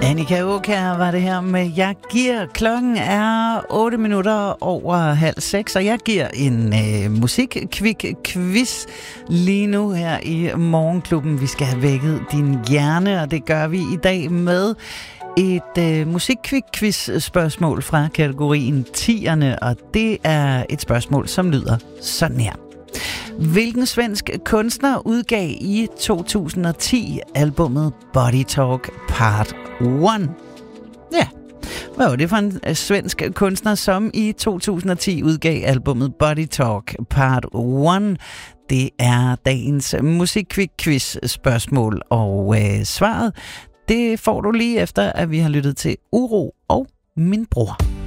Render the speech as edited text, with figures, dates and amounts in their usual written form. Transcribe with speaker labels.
Speaker 1: Annika Aukjær var det her med Jeg giver. Klokken er 6:08, og jeg giver en musik-quiz lige nu her i Morgenklubben. Vi skal have vækket din hjerne, og det gør vi i dag med et musik-quiz-spørgsmål fra kategorien 10'erne, og det er et spørgsmål, som lyder sådan her. Hvilken svensk kunstner udgav i 2010 albummet Body Talk Part 1? Ja, hvad var det for en svensk kunstner, som i 2010 udgav albummet Body Talk Part 1? Det er dagens musik-quiz-spørgsmål, og svaret, det får du lige efter, at vi har lyttet til Uro og Min Bror.